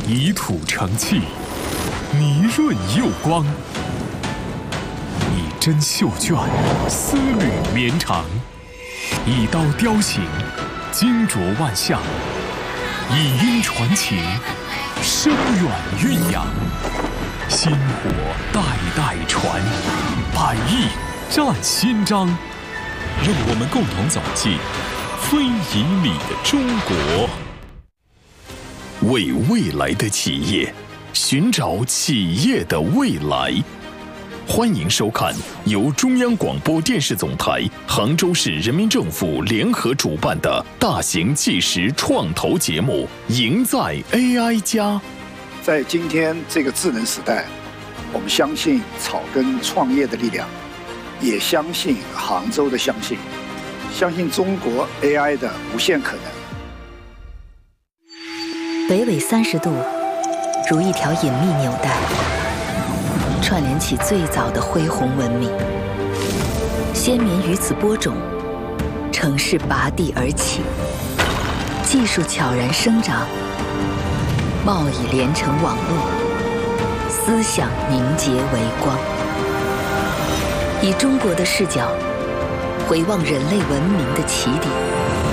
以土成器，泥润釉光，以针绣卷，丝缕绵长，以刀雕形，精琢万象，以音传情，深远蕴养，薪火代代传，百亿战新章。 让我们共同走进非遗里的中国， 为未来的企业寻找企业的未来。欢迎收看由中央广播电视总台、杭州市人民政府联合主办的大型纪实创投节目《赢在 AI 家》。 在今天这个智能时代，我们相信草根创业的力量，也相信杭州的相信中国 AI 的无限可能。 北纬30度，如一条隐秘纽带，串联起最早的恢宏文明。先民于此播种，城市拔地而起，技术悄然生长，贸易连成网络，思想凝结为光。以中国的视角，回望人类文明的起点。